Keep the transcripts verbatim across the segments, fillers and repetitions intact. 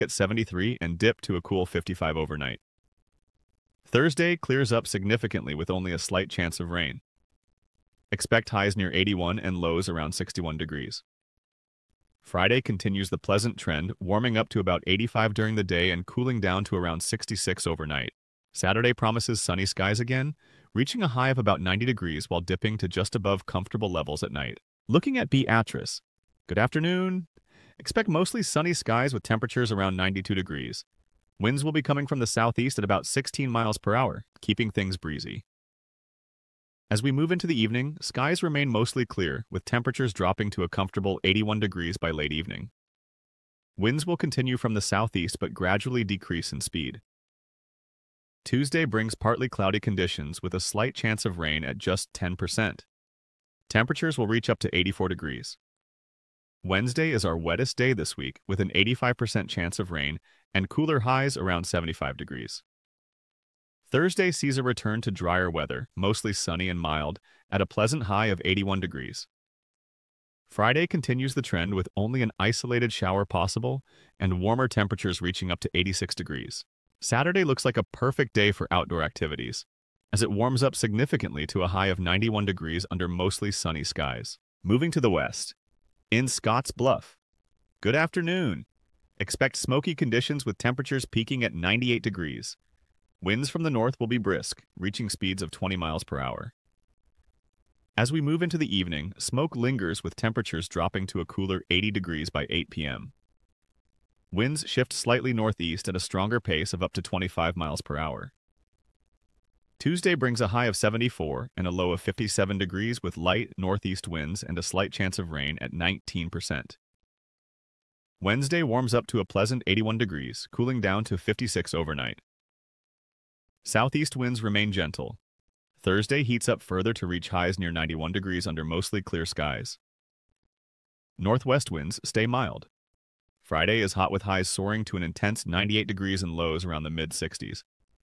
at seventy-three and dip to a cool fifty-five overnight. Thursday clears up significantly with only a slight chance of rain. Expect highs near eighty-one and lows around sixty-one degrees. Friday continues the pleasant trend, warming up to about eighty-five during the day and cooling down to around sixty-six overnight. Saturday promises sunny skies again, reaching a high of about ninety degrees while dipping to just above comfortable levels at night. Looking at Beatrice. Good afternoon. Expect mostly sunny skies with temperatures around ninety-two degrees. Winds will be coming from the southeast at about sixteen miles per hour, keeping things breezy. As we move into the evening, skies remain mostly clear, with temperatures dropping to a comfortable eighty-one degrees by late evening. Winds will continue from the southeast but gradually decrease in speed. Tuesday brings partly cloudy conditions with a slight chance of rain at just ten percent. Temperatures will reach up to eighty-four degrees. Wednesday is our wettest day this week, with an eighty-five percent chance of rain and cooler highs around seventy-five degrees. Thursday sees a return to drier weather, mostly sunny and mild, at a pleasant high of eighty-one degrees. Friday continues the trend with only an isolated shower possible and warmer temperatures reaching up to eighty-six degrees. Saturday looks like a perfect day for outdoor activities, as it warms up significantly to a high of ninety-one degrees under mostly sunny skies. Moving to the west. In Scotts Bluff. Good afternoon. Expect smoky conditions with temperatures peaking at ninety-eight degrees. Winds from the north will be brisk, reaching speeds of twenty miles per hour. As we move into the evening, smoke lingers with temperatures dropping to a cooler eighty degrees by eight p m Winds shift slightly northeast at a stronger pace of up to twenty-five miles per hour. Tuesday brings a high of seventy-four and a low of fifty-seven degrees with light northeast winds and a slight chance of rain at nineteen percent. Wednesday warms up to a pleasant eighty-one degrees, cooling down to fifty-six overnight. Southeast winds remain gentle. Thursday heats up further to reach highs near ninety-one degrees under mostly clear skies. Northwest winds stay mild. Friday is hot with highs soaring to an intense ninety-eight degrees and lows around the mid-sixties.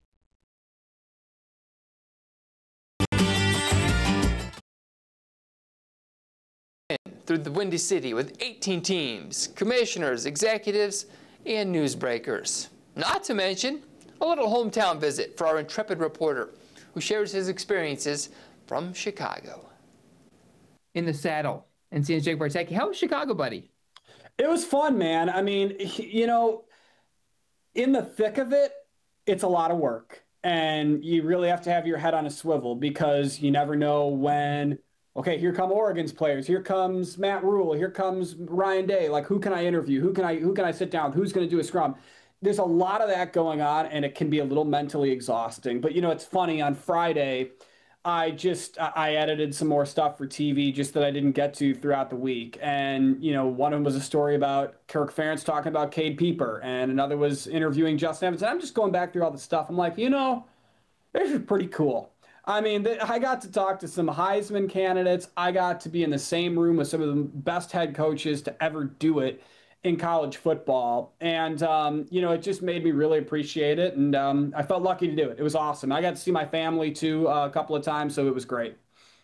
Through the Windy City with eighteen teams, commissioners, executives, and newsbreakers. Not to mention a little hometown visit for our intrepid reporter who shares his experiences from Chicago. In the saddle, and seeing Jake Bartecki. How was Chicago, buddy? It was fun, man. I mean, you know, in the thick of it, it's a lot of work. And you really have to have your head on a swivel because you never know when, okay, here come Oregon's players. Here comes Matt Rule. Here comes Ryan Day. Like, who can I interview? Who can I who can I sit down with? Who's going to do a scrum? There's a lot of that going on, and it can be a little mentally exhausting. But, you know, it's funny. On Friday, I just I edited some more stuff for T V just that I didn't get to throughout the week. And, you know, one of them was a story about Kirk Ferentz talking about Cade Pieper, and another was interviewing Justin Evans. And I'm just going back through all the stuff. I'm like, you know, this is pretty cool. I mean, I got to talk to some Heisman candidates. I got to be in the same room with some of the best head coaches to ever do it in college football. And, um, you know, it just made me really appreciate it. And um, I felt lucky to do it. It was awesome. I got to see my family, too, uh, a couple of times, so it was great.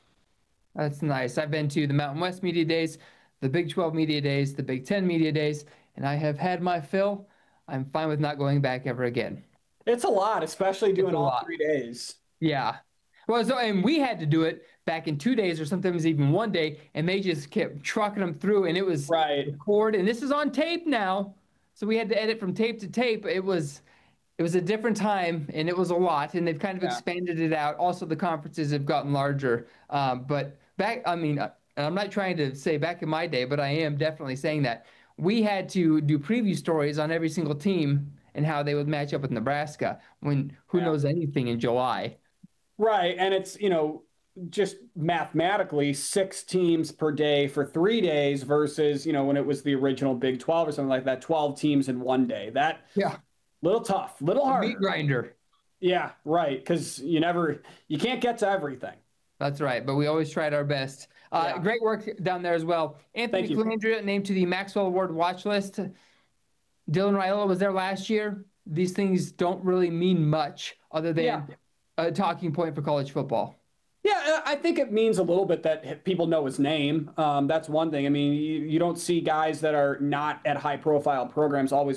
That's nice. I've been to the Mountain West Media Days, the Big twelve Media Days, the Big ten Media Days, and I have had my fill. I'm fine with not going back ever again. It's a lot, especially doing all three days. Yeah. Well, so, and we had to do it back in two days or sometimes even one day, and they just kept trucking them through, and it was right. record, and this is on tape now, so we had to edit from tape to tape. It was it was a different time, and it was a lot, and they've kind of yeah. expanded it out. Also, the conferences have gotten larger, um, but back, I mean, I'm not trying to say back in my day, but I am definitely saying that we had to do preview stories on every single team and how they would match up with Nebraska when who yeah. knows anything in July. Right, and it's, you know, just mathematically six teams per day for three days versus, you know, when it was the original Big twelve or something like that, twelve teams in one day. That, yeah, little tough, little hard. Meat grinder. Yeah, right, because you never, you can't get to everything. That's right, but we always tried our best. Uh, yeah. Great work down there as well. Anthony Colandrea named to the Maxwell Award watch list. Dylan Raiola was there last year. These things don't really mean much other than yeah. a talking point for college football. Yeah, I think it means a little bit that people know his name. Um, that's one thing. I mean, you, you don't see guys that are not at high-profile programs always